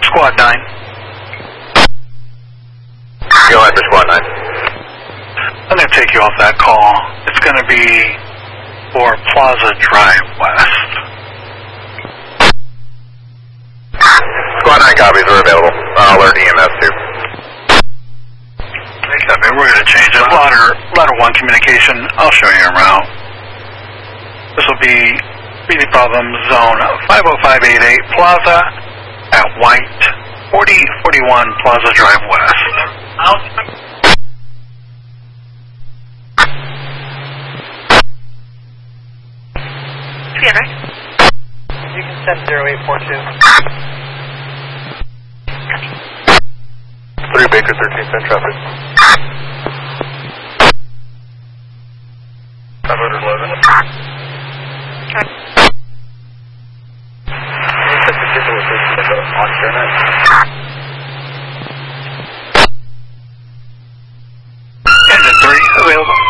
Squad 9. Go ahead for Squad 9. I'm going to take you off that call. It's going to be for Plaza Drive West. Squad 9 copies are available. I'll alert EMS too. Copy. We're going to change it. Ladder 1 communication. I'll show you a route. This will be speedy problem zone 50588 Plaza at White 4041 Plaza Drive West. Together. You can send 0842. 3 Baker 13th in traffic. 511. Engine 3 available.